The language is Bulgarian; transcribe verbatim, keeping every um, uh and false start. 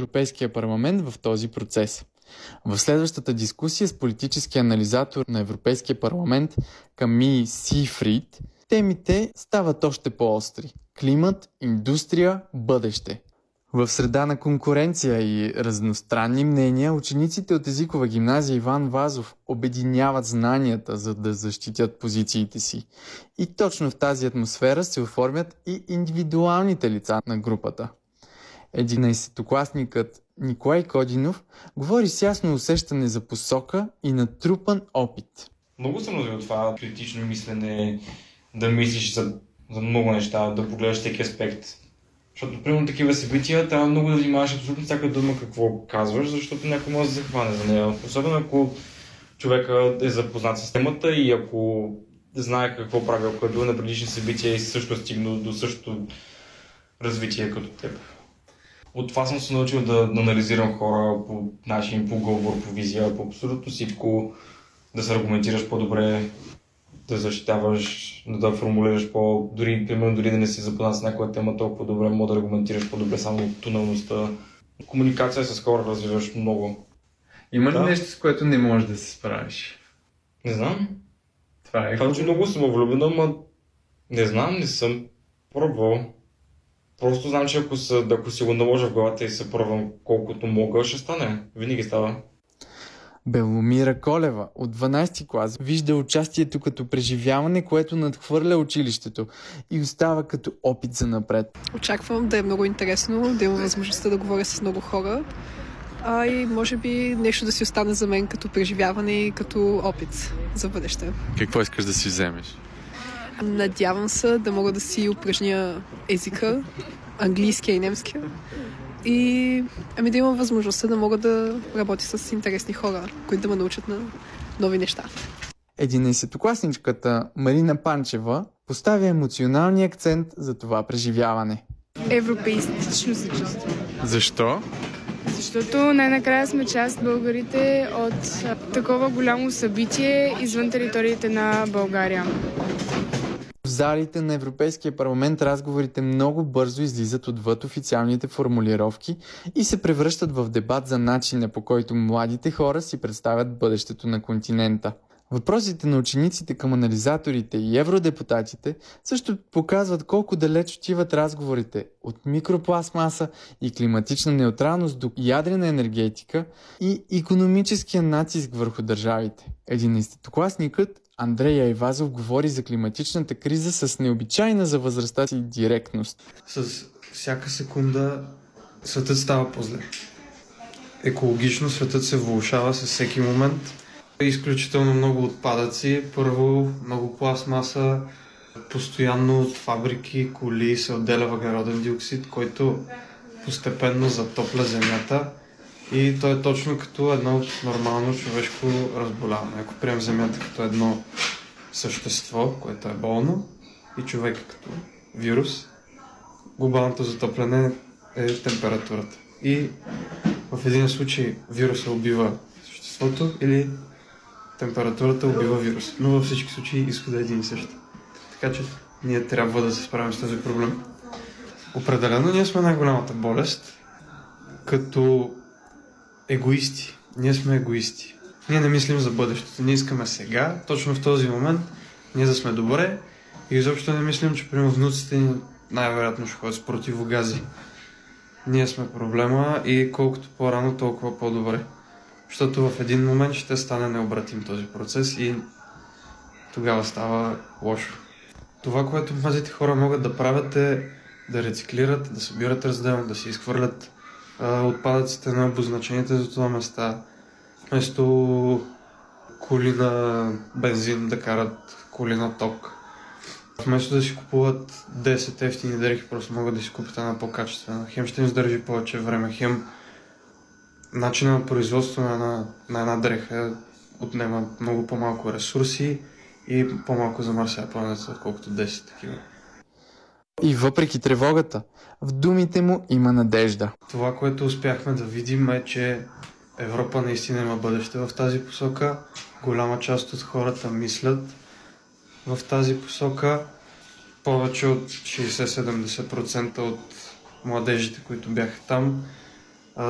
Европейския парламент в този процес. В следващата дискусия с политически анализатор на Европейския парламент Камий Сийфрид темите стават още по-остри. Климат, индустрия, бъдеще. В среда на конкуренция и разностранни мнения, учениците от езикова гимназия Иван Вазов обединяват знанията, за да защитят позициите си. И точно в тази атмосфера се оформят и индивидуалните лица на групата. единайсетокласникът Николай Кодинов говори с ясно усещане за посока и натрупан опит. Много съм развил това критично мислене, да мислиш за, за много неща, да погледаш всеки аспект. Защото, примерно, такива събития, трябва много да внимаваш абсолютно всяка дума какво казваш, защото някой може да се хване за нея. Особено ако човека е запознат с темата и ако знае какво прави, ако е бил на предишни събития и също е стигнал до същото развитие като теб. От това съм се научил да, да анализирам хора по начин, по говор, по визия, по абсолютно всичко, да се аргументираш по-добре, да защитаваш, да формулираш по... Дори, примерно, дори да не си запознат с някоя тема толкова добре, може да аргументираш по-добре само тоналността. Комуникация с хора развиваш много. Има ли да? нещо, с което не можеш да се справиш? Не знам. Това е... Това, че много съм влюбен, ама не знам, не съм пробвал. Просто знам, че ако, са, ако си го наложа в главата и се пробвам колкото мога, ще стане. Винаги става. Беломира Колева от дванайсети клас вижда участието като преживяване, което надхвърля училището и остава като опит за напред. Очаквам да е много интересно, да имам възможността да говоря с много хора, а и може би нещо да си остане за мен като преживяване и като опит за бъдеще. Какво искаш да си вземеш? Надявам се да мога да си упражня езика, английския и немския. И ами да имам възможността да мога да работя с интересни хора, които да ме научат на нови неща. единайсетокласничката Марина Панчева поставя емоционалния акцент за това преживяване. Европеистично се чувство. Защо? Защото най-накрая сме част българите от такова голямо събитие извън териториите на България. В залите на Европейския парламент разговорите много бързо излизат отвъд официалните формулировки и се превръщат в дебат за начина, по който младите хора си представят бъдещето на континента. Въпросите на учениците към анализаторите и евродепутатите също показват колко далеч отиват разговорите от микропластмаса и климатична неутралност до ядрена енергетика и икономическия натиск върху държавите. единайсетокласникът Андрей Айвазов говори за климатичната криза с необичайна за възрастта си директност. С всяка секунда светът става по-зле. Екологично светът се влошава с всеки момент. Изключително много отпадъци. Първо, много пластмаса, постоянно от фабрики, коли се отделя въглероден диоксид, който постепенно затопля земята. И то е точно като едно нормално човешко разболяване. Ако приемем земята като едно същество, което е болно, и човек като вирус, глобалното затопляне е температурата. И в един случай вируса убива съществото или температурата убива вирус. Но във всички случаи изхода е един и същ. Така че ние трябва да се справим с този проблем. Определено ние сме най-голямата болест, като егоисти. Ние сме егоисти. Ние не мислим за бъдещето. Ние искаме сега, точно в този момент, ние да сме добре и изобщо не мислим, че примерно внуците ни най-вероятно ще ходят с противогази. Ние сме проблема и колкото по-рано, толкова по-добре. Защото в един момент ще стане необратим този процес и тогава става лошо. Това, което младите хора могат да правят е да рециклират, да събират разделно, да си изхвърлят а, отпадъците на обозначените за това места. Вместо коли на бензин да карат коли на ток. Вместо да си купуват десет ефтини дрехи, просто могат да си купят една по-качествена. Хем ще им издържи повече време, хем начинът на производство на една, на една дреха отнема много по-малко ресурси и по-малко замърсява планетата, отколкото десет такива. И въпреки тревогата, в думите му има надежда. Това, което успяхме да видим е, че Европа наистина има бъдеще в тази посока. Голяма част от хората мислят в тази посока. Повече от шейсет до седемдесет процента от младежите, които бяха там,